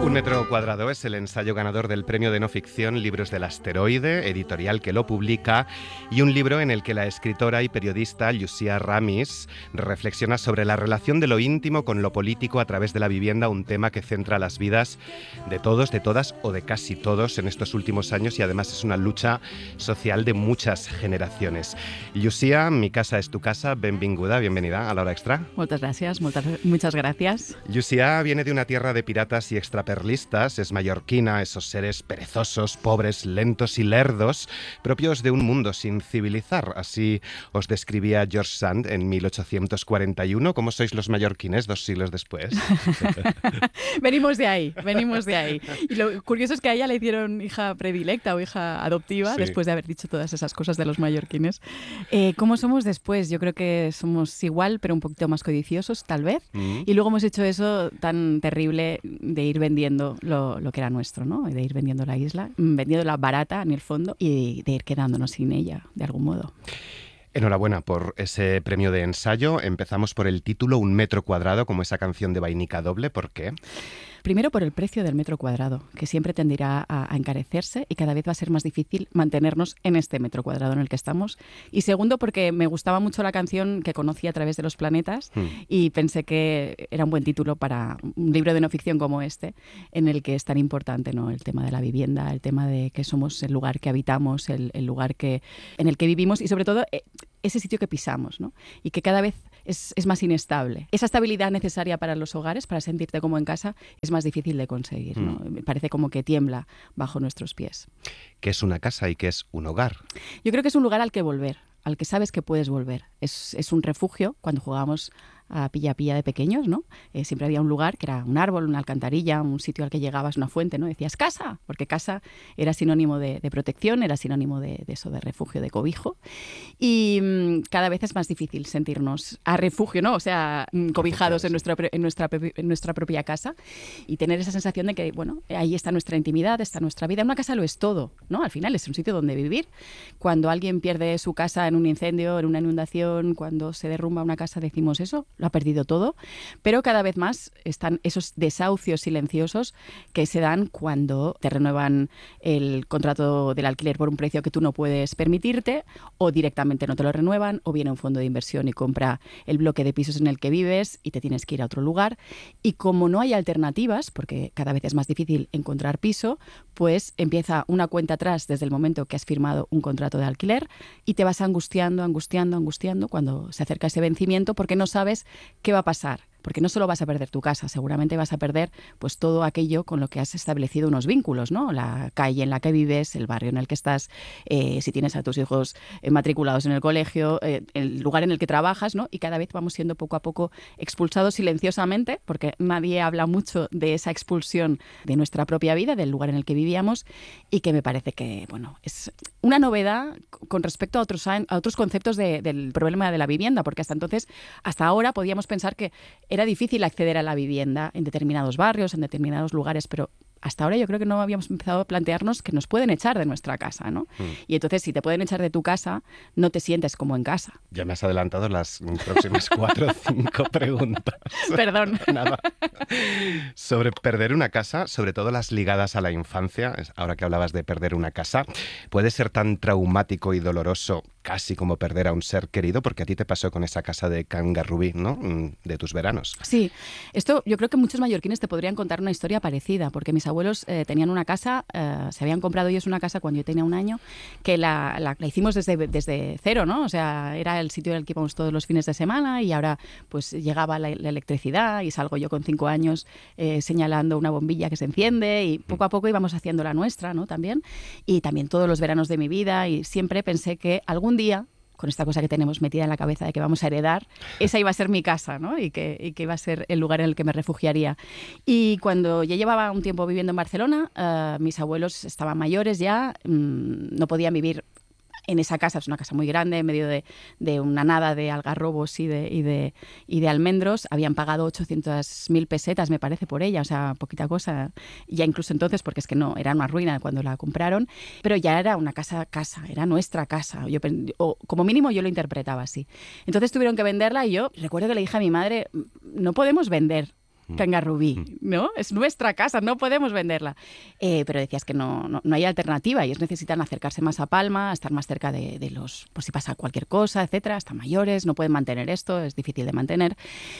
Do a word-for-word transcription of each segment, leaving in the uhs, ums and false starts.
Un metro cuadrado es el ensayo ganador del premio de no ficción Libros del Asteroide, editorial que lo publica, y un libro en el que la escritora y periodista Llucia Ramis reflexiona sobre la relación de lo íntimo con lo político a través de la vivienda, un tema que centra las vidas de todos, de todas o de casi todos en estos últimos años, y además es una lucha social de muchas generaciones. Llucia, mi casa es tu casa, benvinguda, bienvenida a La Hora Extra. Muchas gracias, muchas, muchas gracias. Llucia viene de una tierra de piratas y extraperlistas, es mallorquina, esos seres perezosos, pobres, lentos y lerdos, propios de un mundo sin civilizar. Así os describía George Sand en mil ochocientos cuarenta y uno. ¿Cómo sois los mallorquines dos siglos después? Venimos de ahí, venimos de ahí. Y lo curioso es que a ella le hicieron hija predilecta o hija adoptiva, sí, después de haber dicho todas esas cosas de los mallorquines. Eh, ¿Cómo somos después? Yo creo que somos igual, pero un poquito más codiciosos, tal vez. Mm. Y luego hemos hecho eso tan terrible de ir vendiendo Lo, lo que era nuestro, ¿no? De ir vendiendo la isla, vendiéndola barata en el fondo y de ir quedándonos sin ella, de algún modo. Enhorabuena por ese premio de ensayo. Empezamos por el título, Un metro cuadrado, como esa canción de Vainica Doble. ¿Por qué? Primero por el precio del metro cuadrado, que siempre tenderá a, a encarecerse y cada vez va a ser más difícil mantenernos en este metro cuadrado en el que estamos. Y segundo porque me gustaba mucho la canción que conocí a través de los planetas hmm. y pensé que era un buen título para un libro de no ficción como este, en el que es tan importante, ¿no? El tema de la vivienda, el tema de que somos el lugar que habitamos, el, el lugar que, en el que vivimos y sobre todo ese sitio que pisamos, ¿no? Y que cada vez es, es más inestable. Esa estabilidad necesaria para los hogares, para sentirte como en casa, es más difícil de conseguir, ¿no? Mm. Parece como que tiembla bajo nuestros pies. ¿Qué es una casa y qué es un hogar? Yo creo que es un lugar al que volver, al que sabes que puedes volver. Es, es un refugio. Cuando jugábamos a pilla-pilla de pequeños, ¿no? Eh, siempre había un lugar que era un árbol, una alcantarilla, un sitio al que llegabas, una fuente, ¿no? Decías casa, porque casa era sinónimo de, de protección, era sinónimo de, de eso, de refugio, de cobijo. Y mmm, cada vez es más difícil sentirnos a refugio, ¿no? O sea, mmm, cobijados en nuestra, en, nuestra, en nuestra propia casa y tener esa sensación de que, bueno, ahí está nuestra intimidad, está nuestra vida. Una casa lo es todo, ¿no? Al final es un sitio donde vivir. Cuando alguien pierde su casa en un incendio, en una inundación, cuando se derrumba una casa, decimos eso, lo ha perdido todo, pero cada vez más están esos desahucios silenciosos que se dan cuando te renuevan el contrato del alquiler por un precio que tú no puedes permitirte, o directamente no te lo renuevan, o viene un fondo de inversión y compra el bloque de pisos en el que vives y te tienes que ir a otro lugar. Y como no hay alternativas, porque cada vez es más difícil encontrar piso, pues empieza una cuenta atrás desde el momento que has firmado un contrato de alquiler y te vas angustiando, angustiando, angustiando cuando se acerca ese vencimiento porque no sabes ¿qué va a pasar? Porque no solo vas a perder tu casa, seguramente vas a perder pues todo aquello con lo que has establecido unos vínculos, ¿no? La calle en la que vives, el barrio en el que estás, eh, si tienes a tus hijos eh, matriculados en el colegio, eh, el lugar en el que trabajas, ¿no? Y cada vez vamos siendo poco a poco expulsados silenciosamente, porque nadie habla mucho de esa expulsión de nuestra propia vida, del lugar en el que vivíamos, y que me parece que, bueno, es una novedad con respecto a otros, a otros conceptos de, del problema de la vivienda, porque hasta entonces, hasta ahora podíamos pensar que era difícil acceder a la vivienda en determinados barrios, en determinados lugares, pero hasta ahora yo creo que no habíamos empezado a plantearnos que nos pueden echar de nuestra casa, ¿no? Mm. Y entonces, si te pueden echar de tu casa, no te sientes como en casa. Ya me has adelantado las próximas cuatro o cinco preguntas. Perdón. Nada. Sobre perder una casa, sobre todo las ligadas a la infancia, ahora que hablabas de perder una casa, puede ser tan traumático y doloroso casi como perder a un ser querido, porque a ti te pasó con esa casa de Cangarrubí, ¿no? De tus veranos. Sí, esto yo creo que muchos mallorquines te podrían contar una historia parecida, porque mis abuelos eh, tenían una casa, eh, se habían comprado ellos una casa cuando yo tenía un año, que la, la, la hicimos desde, desde cero, ¿no? O sea, era el sitio en el que íbamos todos los fines de semana y ahora pues llegaba la, la electricidad y salgo yo con cinco años eh, señalando una bombilla que se enciende y poco a poco íbamos haciendo la nuestra, ¿no? También. Y también todos los veranos de mi vida y siempre pensé que algún día, con esta cosa que tenemos metida en la cabeza de que vamos a heredar, esa iba a ser mi casa, ¿no? Y que, y que iba a ser el lugar en el que me refugiaría. Y cuando ya llevaba un tiempo viviendo en Barcelona, uh, mis abuelos estaban mayores ya, mmm, no podían vivir en esa casa, es una casa muy grande, en medio de, de una nada de algarrobos y de, y, de, y de almendros. Habían pagado ochocientas mil pesetas, me parece, por ella, o sea, poquita cosa, ya incluso entonces, porque es que no, era una ruina cuando la compraron, pero ya era una casa, casa, era nuestra casa, yo, o como mínimo yo lo interpretaba así. Entonces tuvieron que venderla y yo recuerdo que le dije a mi madre, no podemos vender Cangarrubí, ¿no? Es nuestra casa, no podemos venderla. Eh, pero decías que no, no, no hay alternativa. Ellos necesitan acercarse más a Palma, estar más cerca de, de los... por si pasa cualquier cosa, etcétera. Están mayores, no pueden mantener esto, es difícil de mantener.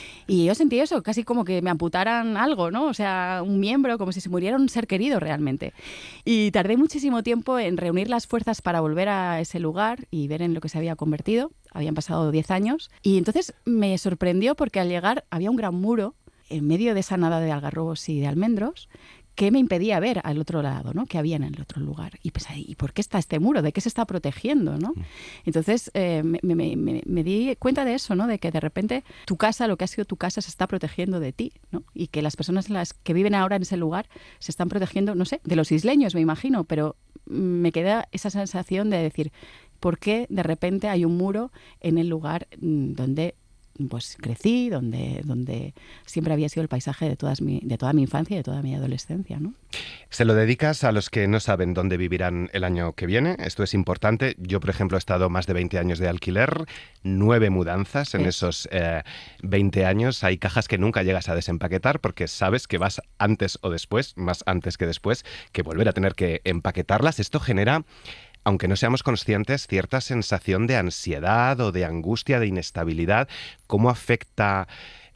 Y yo sentí eso, casi como que me amputaran algo, ¿no? O sea, un miembro, como si se muriera un ser querido realmente. Y tardé muchísimo tiempo en reunir las fuerzas para volver a ese lugar y ver en lo que se había convertido. Habían pasado diez años. Y entonces me sorprendió porque al llegar había un gran muro en medio de esa nada de algarrobos y de almendros que me impedía ver al otro lado, ¿no? Que había en el otro lugar. Y pensé, ¿y por qué está este muro? ¿De qué se está protegiendo, ¿no? Entonces eh, me, me, me, me di cuenta de eso, ¿no? De que de repente tu casa, lo que ha sido tu casa, se está protegiendo de ti, ¿no? Y que las personas las que viven ahora en ese lugar se están protegiendo, no sé, de los isleños, me imagino, pero me queda esa sensación de decir, ¿por qué de repente hay un muro en el lugar donde pues crecí, donde, donde siempre había sido el paisaje de, todas mi, de toda mi infancia y de toda mi adolescencia, ¿no? Se lo dedicas a los que no saben dónde vivirán el año que viene. Esto es importante. Yo, por ejemplo, he estado más de veinte años de alquiler, nueve mudanzas en sí. esos eh, veinte años. Hay cajas que nunca llegas a desempaquetar porque sabes que vas antes o después, más antes que después, que volver a tener que empaquetarlas. Esto genera, aunque no seamos conscientes, cierta sensación de ansiedad o de angustia, de inestabilidad. ¿Cómo afecta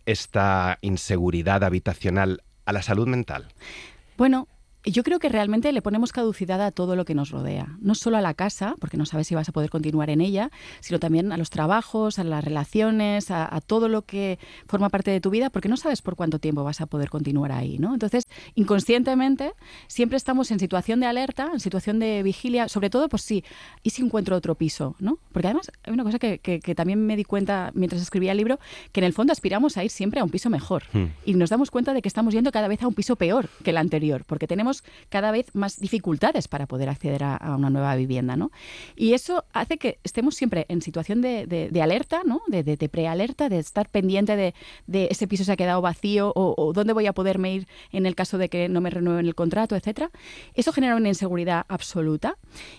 esta inseguridad habitacional a la salud mental? Bueno, yo creo que realmente le ponemos caducidad a todo lo que nos rodea. No solo a la casa, porque no sabes si vas a poder continuar en ella, sino también a los trabajos, a las relaciones, a, a todo lo que forma parte de tu vida, porque no sabes por cuánto tiempo vas a poder continuar ahí, ¿no? Entonces, inconscientemente, siempre estamos en situación de alerta, en situación de vigilia, sobre todo, pues sí, ¿y si encuentro otro piso, ¿no? Porque además hay una cosa que, que, que también me di cuenta mientras escribía el libro, que en el fondo aspiramos a ir siempre a un piso mejor. Hmm. Y nos damos cuenta de que estamos yendo cada vez a un piso peor que el anterior, porque tenemos cada vez más dificultades para poder acceder a, a una nueva vivienda, ¿no? Y eso hace que estemos siempre en situación de, de, de alerta, ¿no? De, de, de prealerta, de estar pendiente de, de ese piso se ha quedado vacío o, o dónde voy a poderme ir en el caso de que no me renueven el contrato, etcétera. Eso genera una inseguridad absoluta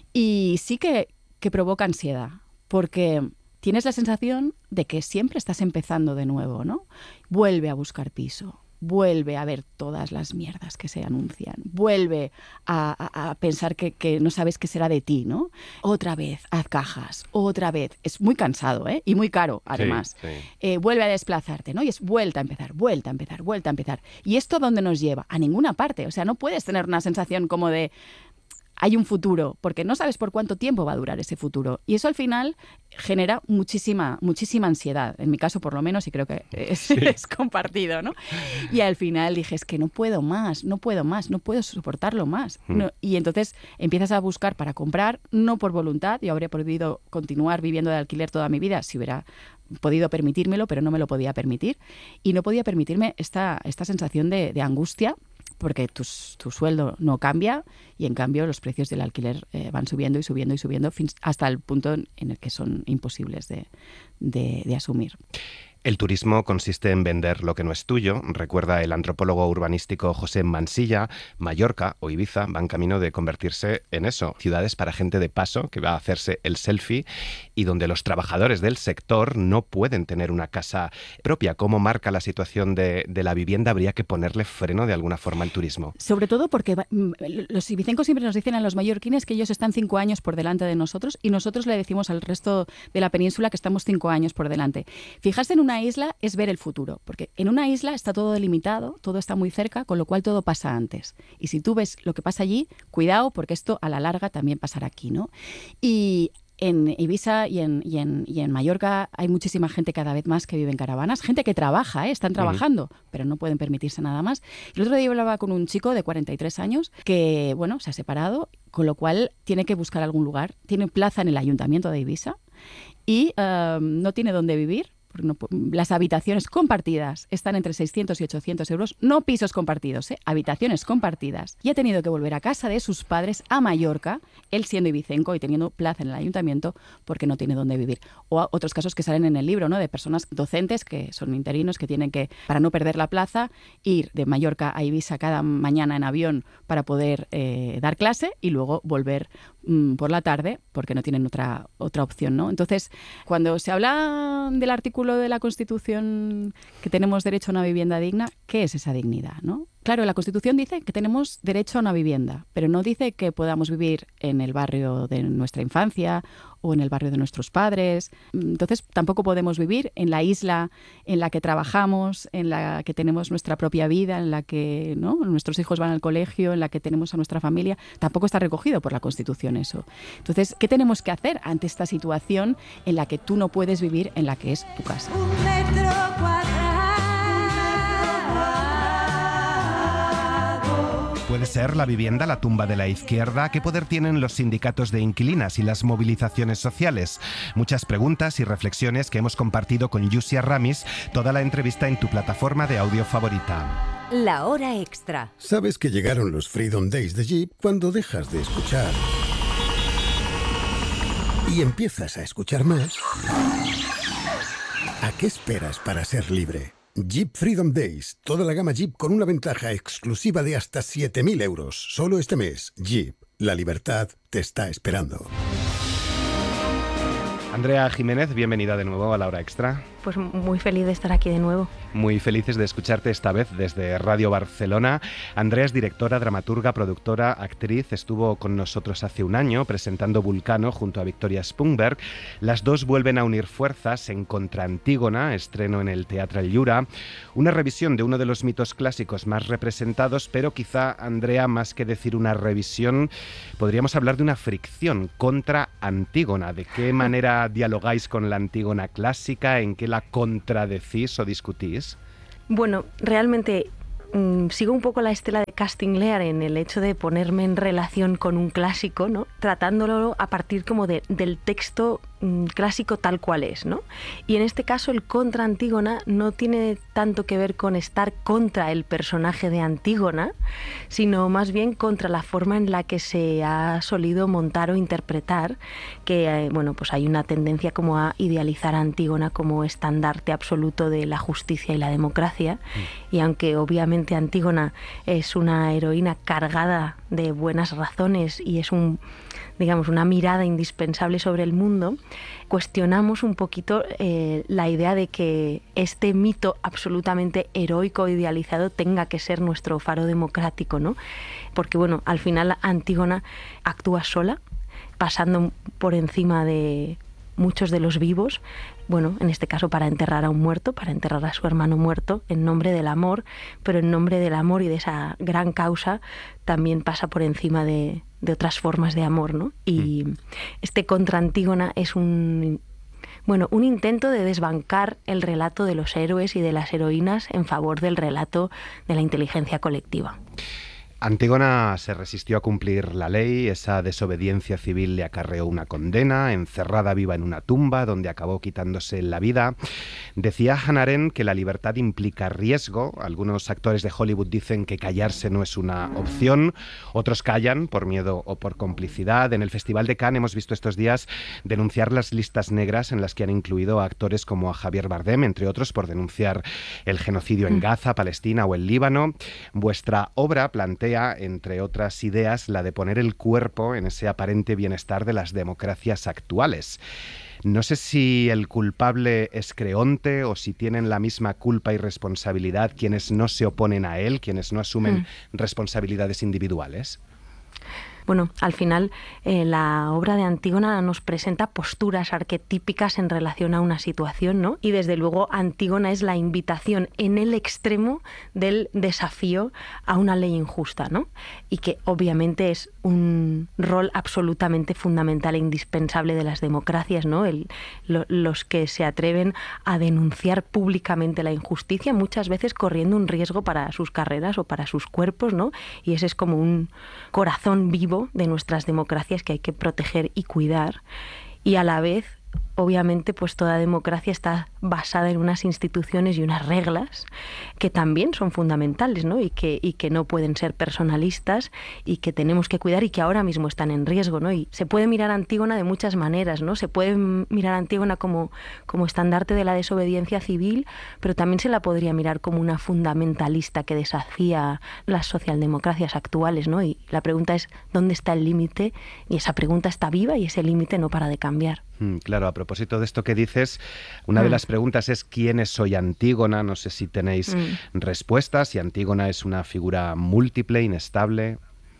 y sí que, que provoca ansiedad, porque tienes la sensación de que siempre estás empezando de nuevo, ¿no? Vuelve a buscar piso. Vuelve a ver todas las mierdas que se anuncian, vuelve a, a, a pensar que, que no sabes qué será de ti, ¿no? Otra vez, haz cajas, otra vez. Es muy cansado, ¿eh? Y muy caro, además. Sí, sí. Eh, vuelve a desplazarte, ¿no? Y es vuelta a empezar, vuelta a empezar, vuelta a empezar. ¿Y esto dónde nos lleva? A ninguna parte. O sea, no puedes tener una sensación como de hay un futuro, porque no sabes por cuánto tiempo va a durar ese futuro. Y eso al final genera muchísima, muchísima ansiedad. En mi caso, por lo menos, y creo que es, sí. es compartido, ¿no? Y al final dije, es que no puedo más, no puedo más, no puedo soportarlo más. Mm. No, y entonces empiezas a buscar para comprar, no por voluntad. Yo habría podido continuar viviendo de alquiler toda mi vida si hubiera podido permitírmelo, pero no me lo podía permitir. Y no podía permitirme esta, esta sensación de, de angustia, porque tu, tu sueldo no cambia y en cambio los precios del alquiler eh, van subiendo y subiendo y subiendo hasta el punto en el que son imposibles de, de, de asumir. El turismo consiste en vender lo que no es tuyo. Recuerda el antropólogo urbanístico José Mansilla. Mallorca o Ibiza van camino de convertirse en eso, ciudades para gente de paso que va a hacerse el selfie y donde los trabajadores del sector no pueden tener una casa propia. ¿Cómo marca la situación de, de la vivienda? Habría que ponerle freno de alguna forma al turismo. Sobre todo porque los ibicencos siempre nos dicen a los mallorquines que ellos están cinco años por delante de nosotros y nosotros le decimos al resto de la península que estamos cinco años por delante. Fijarse en un una isla es ver el futuro, porque en una isla está todo delimitado, todo está muy cerca, con lo cual todo pasa antes. Y si tú ves lo que pasa allí, cuidado, porque esto a la larga también pasará aquí, ¿no? Y en Ibiza y en, y, en, y en Mallorca hay muchísima gente cada vez más que vive en caravanas, gente que trabaja, ¿eh? Están trabajando, uh-huh. pero no pueden permitirse nada más. El otro día hablaba con un chico de cuarenta y tres años que, bueno, se ha separado, con lo cual tiene que buscar algún lugar, tiene plaza en el ayuntamiento de Ibiza y uh, no tiene dónde vivir. No, las habitaciones compartidas están entre seiscientos y ochocientos euros, no pisos compartidos, ¿eh? Habitaciones compartidas. Y ha tenido que volver a casa de sus padres a Mallorca, él siendo ibicenco y teniendo plaza en el ayuntamiento porque no tiene dónde vivir. O otros casos que salen en el libro, ¿no? De personas docentes que son interinos que tienen que, para no perder la plaza, ir de Mallorca a Ibiza cada mañana en avión para poder eh, dar clase y luego volver mmm, por la tarde porque no tienen otra, otra opción, ¿no? Entonces, cuando se habla del artículo de la Constitución que tenemos derecho a una vivienda digna, ¿qué es esa dignidad, no? Claro, la Constitución dice que tenemos derecho a una vivienda, pero no dice que podamos vivir en el barrio de nuestra infancia o en el barrio de nuestros padres. Entonces, tampoco podemos vivir en la isla en la que trabajamos, en la que tenemos nuestra propia vida, en la que, ¿no?, nuestros hijos van al colegio, en la que tenemos a nuestra familia. Tampoco está recogido por la Constitución eso. Entonces, ¿qué tenemos que hacer ante esta situación en la que tú no puedes vivir en la que es tu casa? Un metro cuadrado. ¿Puede ser la vivienda la tumba de la izquierda? ¿Qué poder tienen los sindicatos de inquilinas y las movilizaciones sociales? Muchas preguntas y reflexiones que hemos compartido con Yusia Ramis, toda la entrevista en tu plataforma de audio favorita. La hora extra. Sabes que llegaron los Freedom Days de Jeep cuando dejas de escuchar y empiezas a escuchar más. ¿A qué esperas para ser libre? Jeep Freedom Days. Toda la gama Jeep con una ventaja exclusiva de hasta siete mil euros. Solo este mes. Jeep. La libertad te está esperando. Andrea Jiménez, bienvenida de nuevo a La Hora Extra. Pues muy feliz de estar aquí de nuevo. Muy felices de escucharte esta vez desde Radio Barcelona. Andrea es directora, dramaturga, productora, actriz. Estuvo con nosotros hace un año presentando Vulcano junto a Victoria Spunberg. Las dos vuelven a unir fuerzas en Contra Antígona, estreno en el Teatre El Llura. Una revisión de uno de los mitos clásicos más representados, pero quizá, Andrea, más que decir una revisión, podríamos hablar de una fricción contra Antígona. ¿De qué manera dialogáis con la Antígona clásica? ¿En qué la contradecís o discutís? Bueno, realmente mmm, sigo un poco la estela de Castinglear en el hecho de ponerme en relación con un clásico, ¿no?, tratándolo a partir como de, del texto mmm, clásico tal cual es, ¿no? Y en este caso el contra Antígona no tiene tanto que ver con estar contra el personaje de Antígona, sino más bien contra la forma en la que se ha solido montar o interpretar, que eh, bueno, pues hay una tendencia como a idealizar a Antígona como estandarte absoluto de la justicia y la democracia, mm. y aunque obviamente Antígona es una heroína cargada de buenas razones y es un, digamos, una mirada indispensable sobre el mundo, cuestionamos un poquito eh, la idea de que este mito absolutamente heroico idealizado tenga que ser nuestro faro democrático, ¿no? Porque, bueno, al final Antígona actúa sola, pasando por encima de muchos de los vivos, bueno, en este caso para enterrar a un muerto, para enterrar a su hermano muerto, en nombre del amor, pero en nombre del amor y de esa gran causa también pasa por encima de, de otras formas de amor, ¿no? Y mm. este contra Antígona es un, bueno, un intento de desbancar el relato de los héroes y de las heroínas en favor del relato de la inteligencia colectiva. Antígona se resistió a cumplir la ley, esa desobediencia civil le acarreó una condena, encerrada viva en una tumba donde acabó quitándose la vida. Decía Hannah Arendt que la libertad implica riesgo. Algunos actores de Hollywood dicen que callarse no es una opción, otros callan por miedo o por complicidad. En el Festival de Cannes hemos visto estos días denunciar las listas negras en las que han incluido a actores como a Javier Bardem, entre otros, por denunciar el genocidio en Gaza, Palestina o el Líbano. Vuestra obra plantea, entre otras ideas, la de poner el cuerpo en ese aparente bienestar de las democracias actuales. No sé si el culpable es Creonte o si tienen la misma culpa y responsabilidad quienes no se oponen a él, quienes no asumen mm. responsabilidades individuales. Bueno, al final eh, la obra de Antígona nos presenta posturas arquetípicas en relación a una situación, ¿no? Y desde luego Antígona es la invitación en el extremo del desafío a una ley injusta, ¿no? Y que obviamente es un rol absolutamente fundamental e indispensable de las democracias, ¿no? El, lo, los que se atreven a denunciar públicamente la injusticia, muchas veces corriendo un riesgo para sus carreras o para sus cuerpos, ¿no? Y ese es como un corazón vivo de nuestras democracias que hay que proteger y cuidar, y a la vez obviamente pues toda democracia está basada en unas instituciones y unas reglas que también son fundamentales, ¿no? Y que, y que no pueden ser personalistas y que tenemos que cuidar y que ahora mismo están en riesgo, ¿no? Y se puede mirar a Antígona de muchas maneras, ¿no? Se puede mirar a Antígona como, como estandarte de la desobediencia civil, pero también se la podría mirar como una fundamentalista que desafía las socialdemocracias actuales, ¿no? Y la pregunta es, ¿dónde está el límite? Y esa pregunta está viva y ese límite no para de cambiar. Claro, a propósito de esto que dices, una mm. de las preguntas es ¿quién es hoy Antígona? No sé si tenéis mm. respuestas, si Antígona es una figura múltiple, inestable.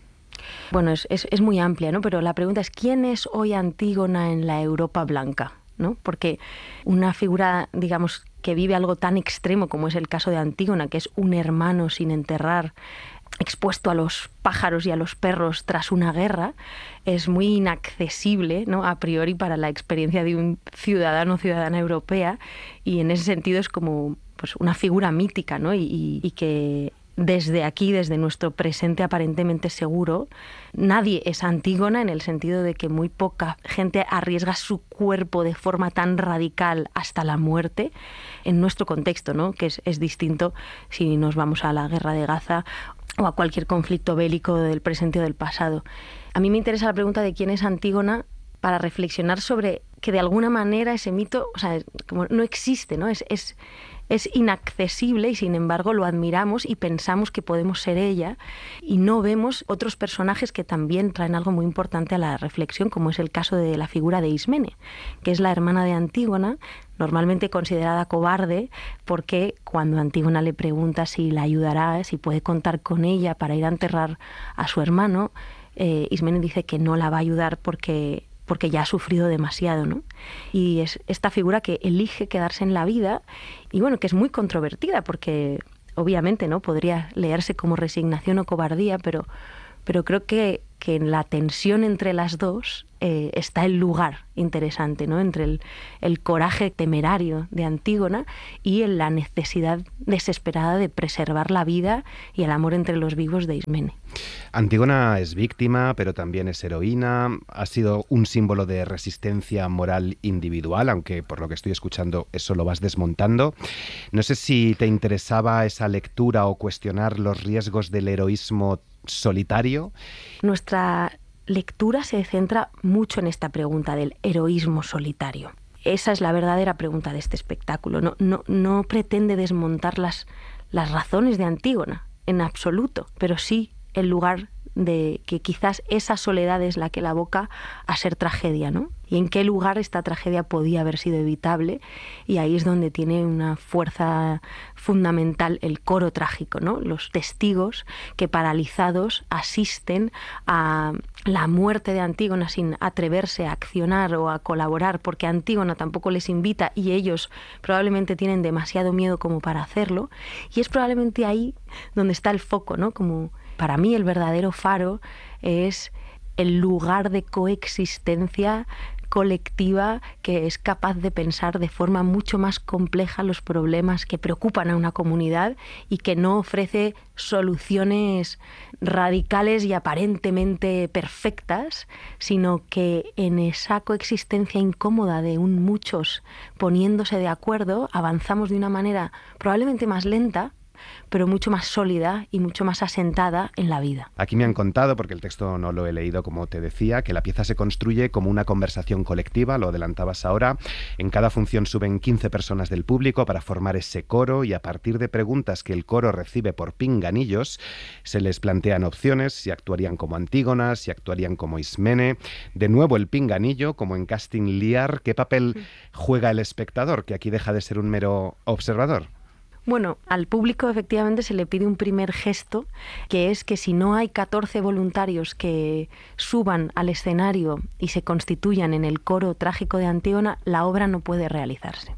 Bueno, es, es, es muy amplia, ¿no? Pero la pregunta es ¿quién es hoy Antígona en la Europa blanca? ¿No? Porque una figura, digamos, que vive algo tan extremo como es el caso de Antígona, que es un hermano sin enterrar, expuesto a los pájaros y a los perros tras una guerra, es muy inaccesible, ¿no? A priori para la experiencia de un ciudadano o ciudadana europea, y en ese sentido es como pues, una figura mítica, ¿no? y, y, y que desde aquí, desde nuestro presente aparentemente seguro, nadie es Antígona en el sentido de que muy poca gente arriesga su cuerpo de forma tan radical hasta la muerte en nuestro contexto, ¿no? Que es, es distinto si nos vamos a la guerra de Gaza o a cualquier conflicto bélico del presente o del pasado. A mí me interesa la pregunta de quién es Antígona para reflexionar sobre que de alguna manera ese mito, o sea, como no existe, ¿no? Es, es, es inaccesible y sin embargo lo admiramos y pensamos que podemos ser ella y no vemos otros personajes que también traen algo muy importante a la reflexión, como es el caso de la figura de Ismene, que es la hermana de Antígona, normalmente considerada cobarde, porque cuando Antígona le pregunta si la ayudará, si puede contar con ella para ir a enterrar a su hermano, eh, Ismene dice que no la va a ayudar porque... porque ya ha sufrido demasiado, ¿no? Y es esta figura que elige quedarse en la vida y, bueno, que es muy controvertida porque, obviamente, ¿no? Podría leerse como resignación o cobardía, pero, pero creo que, que en la tensión entre las dos eh, está el lugar interesante, ¿no? Entre el, el coraje temerario de Antígona y en la necesidad desesperada de preservar la vida y el amor entre los vivos de Ismene. Antígona es víctima, pero también es heroína, ha sido un símbolo de resistencia moral individual, aunque por lo que estoy escuchando eso lo vas desmontando. No sé si te interesaba esa lectura o cuestionar los riesgos del heroísmo solitario. Nuestra lectura se centra mucho en esta pregunta del heroísmo solitario. Esa es la verdadera pregunta de este espectáculo. No, no, no pretende desmontar las, las razones de Antígona, en absoluto, pero sí el lugar de que quizás esa soledad es la que la aboca a ser tragedia, ¿no? Y en qué lugar esta tragedia podía haber sido evitable, y ahí es donde tiene una fuerza fundamental el coro trágico, ¿no? Los testigos que paralizados asisten a la muerte de Antígona sin atreverse a accionar o a colaborar, porque Antígona tampoco les invita y ellos probablemente tienen demasiado miedo como para hacerlo, y es probablemente ahí donde está el foco, ¿no? Como para mí el verdadero faro es el lugar de coexistencia colectiva que es capaz de pensar de forma mucho más compleja los problemas que preocupan a una comunidad y que no ofrece soluciones radicales y aparentemente perfectas, sino que en esa coexistencia incómoda de un muchos poniéndose de acuerdo avanzamos de una manera probablemente más lenta, pero mucho más sólida y mucho más asentada en la vida. Aquí me han contado, porque el texto no lo he leído como te decía, que la pieza se construye como una conversación colectiva, lo adelantabas ahora. En cada función suben quince personas del público para formar ese coro y a partir de preguntas que el coro recibe por pinganillos, se les plantean opciones, si actuarían como Antígona, si actuarían como Ismene. De nuevo el pinganillo, como en Casting Lear. ¿Qué papel juega el espectador, que aquí deja de ser un mero observador? Bueno, al público efectivamente se le pide un primer gesto, que es que si no hay catorce voluntarios que suban al escenario y se constituyan en el coro trágico de Antígona, la obra no puede realizarse.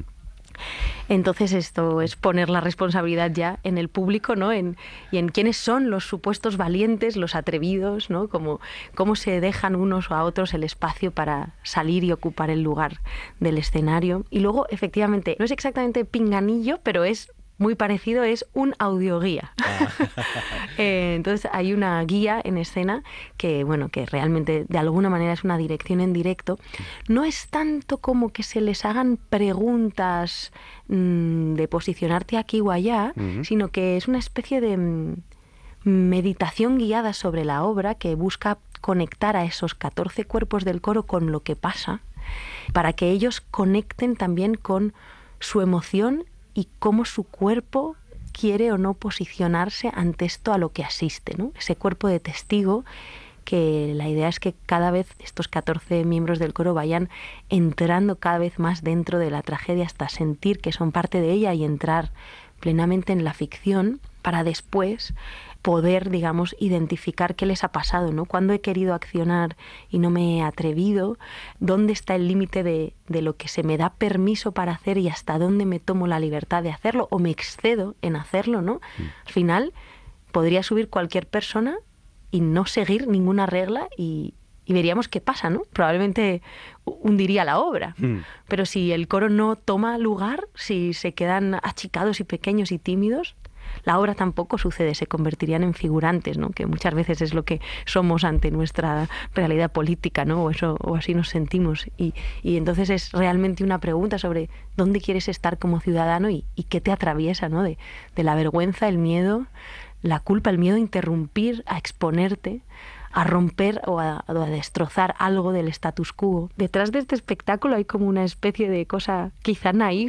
Entonces esto es poner la responsabilidad ya en el público, ¿no? En, y en quiénes son los supuestos valientes, los atrevidos, ¿no? Como, cómo se dejan unos a otros el espacio para salir y ocupar el lugar del escenario. Y luego, efectivamente, no es exactamente pinganillo, pero es muy parecido, es un audioguía. Ah. eh, entonces hay una guía en escena que, bueno, que realmente de alguna manera es una dirección en directo. No es tanto como que se les hagan preguntas mmm, de posicionarte aquí o allá, uh-huh. sino que es una especie de mmm, meditación guiada sobre la obra que busca conectar a esos catorce cuerpos del coro con lo que pasa, para que ellos conecten también con su emoción y cómo su cuerpo quiere o no posicionarse ante esto a lo que asiste, ¿no? Ese cuerpo de testigo, que la idea es que cada vez estos catorce miembros del coro vayan entrando cada vez más dentro de la tragedia hasta sentir que son parte de ella y entrar plenamente en la ficción, para después poder, digamos, identificar qué les ha pasado, ¿no? Cuándo he querido accionar y no me he atrevido, dónde está el límite de, de lo que se me da permiso para hacer y hasta dónde me tomo la libertad de hacerlo o me excedo en hacerlo, ¿no? Mm. Al final podría subir cualquier persona y no seguir ninguna regla y, y veríamos qué pasa, ¿no? Probablemente hundiría la obra. Mm. Pero si el coro no toma lugar, si se quedan achicados y pequeños y tímidos, la obra tampoco sucede, se convertirían en figurantes, ¿no? Que muchas veces es lo que somos ante nuestra realidad política, ¿no? O eso, o así nos sentimos. Y, y entonces es realmente una pregunta sobre dónde quieres estar como ciudadano y, y qué te atraviesa, ¿no? De, de la vergüenza, el miedo, la culpa, el miedo a interrumpir, a exponerte, a romper o a, o a destrozar algo del status quo. Detrás de este espectáculo hay como una especie de cosa quizá naif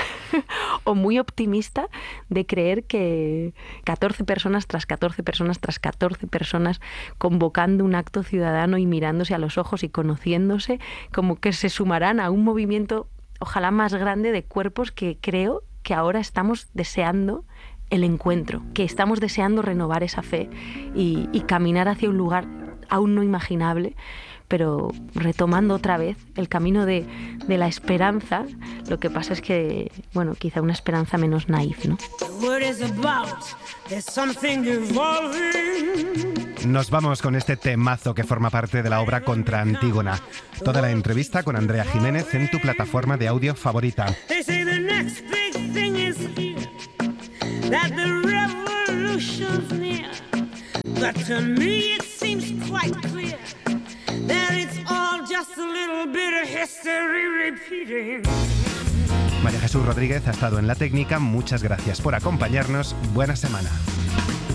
o muy optimista de creer que catorce personas tras catorce personas tras catorce personas convocando un acto ciudadano y mirándose a los ojos y conociéndose, como que se sumarán a un movimiento ojalá más grande de cuerpos que creo que ahora estamos deseando el encuentro, que estamos deseando renovar esa fe y, y caminar hacia un lugar aún no imaginable, pero retomando otra vez el camino de, de la esperanza. Lo que pasa es que, bueno, quizá una esperanza menos naif, ¿no? Nos vamos con este temazo que forma parte de la obra Contra Antígona. Toda la entrevista con Andrea Jiménez en tu plataforma de audio favorita. María Jesús Rodríguez ha estado en la técnica. Muchas gracias por acompañarnos. Buena semana.